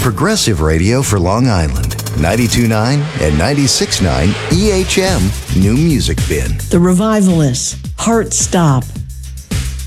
Progressive radio for Long Island. 92.9 and 96.9 EHM New Music Bin. The Revivalists, Heart Stop.